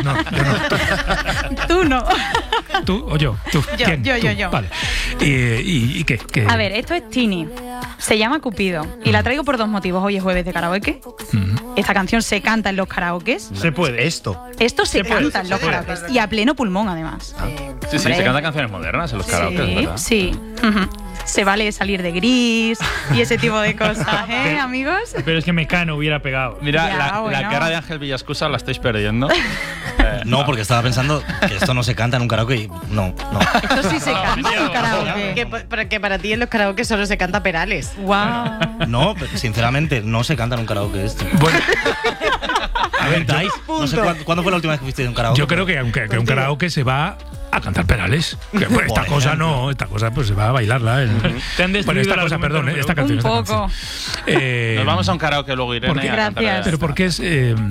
no, yo no. Tú no. ¿Tú o yo? ¿Tú? Yo, ¿Quién? yo, Tú. yo, yo. Vale. ¿Y qué? A ver, esto es Tini. Se llama Cupido. Y la traigo por dos motivos. Hoy es jueves de karaoke. Esta canción se canta en los karaokes. Se puede. Esto. Esto se puede, canta en los se puede. karaokes. Y a pleno pulmón, además. Sí, se cantan canciones modernas en los karaokes, ¿verdad? Sí. Se vale salir de gris y ese tipo de cosas, ¿eh, amigos? Pero es que Mecano hubiera pegado. Mira, Ya, la bueno. cara de Ángel Villascusa la estáis perdiendo. No, porque estaba pensando que esto no se canta en un karaoke y no. Esto sí se canta en un karaoke. Que para ti en los karaoke solo se canta Perales. Wow. No, pero sinceramente, no se canta en un karaoke esto. Bueno, ¿Aventáis? No sé cuándo fue la última vez que fuiste en un karaoke. yo creo que aunque un karaoke se va a cantar Perales. Que, pues, esta cosa no, esta cosa pues se va a bailarla. Te han destruido Bueno, esta el cosa, argumento perdón, número esta uno. canción. Un esta poco. canción. Nos vamos a un karaoke luego, Irene. ¿Por qué? a cantar Gracias. Pero porque es.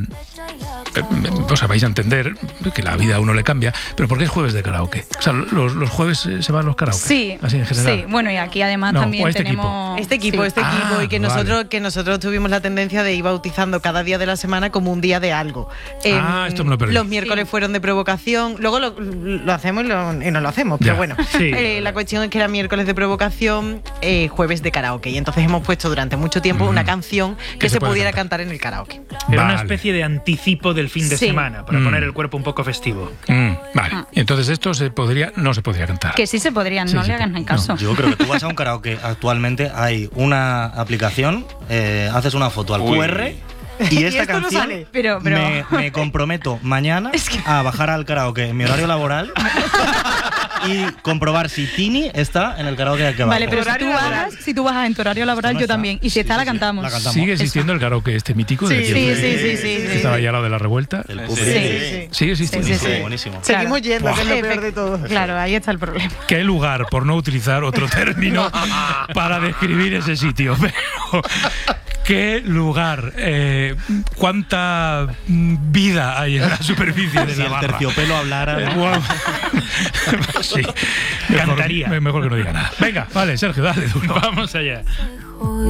O sea, vais a entender que la vida a uno le cambia, pero porque es jueves de karaoke. O sea, los jueves se van los karaoke. Sí, así en general. sí. Bueno, y aquí además No, también o este tenemos... Este equipo, Sí. y que vale. nosotros tuvimos la tendencia de ir bautizando cada día de la semana como un día de algo. Esto me lo perdí. Los miércoles fueron de provocación, luego lo hacemos y no lo hacemos, Ya. pero bueno. Sí. La cuestión es que era miércoles de provocación, jueves de karaoke. Y entonces hemos puesto durante mucho tiempo una canción que se se puede pudiera cantar. cantar en el karaoke. Era una Vale. especie de anticipo del fin de Sí. semana, para poner el cuerpo un poco festivo. Vale. Y entonces esto no se podría cantar. Que sí se podrían, Sí, no sí, le hagan no. caso. Yo creo que tú vas a un karaoke actualmente, hay una aplicación, haces una foto al Uy. QR y esta esto no canción sale. Pero- Me comprometo mañana a bajar al karaoke en mi horario laboral y comprobar si Tini está en el karaoke que va. Vale, pero Horario laboral. si tú bajas en tu horario laboral, No yo está. también. Y si está, la cantamos. la cantamos. ¿Sigue existiendo el karaoke este mítico? de Sí, aquí sí, de- sí. que estaba ahí al lado de la revuelta. El Sí. pub. Sí. Sigue existiendo. Sí, sí, sí. Buenísimo. Seguimos yendo, que es lo Claro. peor de todo. Claro, ahí está el problema. ¿Qué lugar, por no utilizar otro término, para describir ese sitio? Pero, ¿qué lugar? ¿Cuánta vida hay en la superficie de Si la el barra? terciopelo hablara. Guau. Sí. Cantaría. Mejor que no diga nada. Venga, vale, Sergio, dale tú. Vamos allá.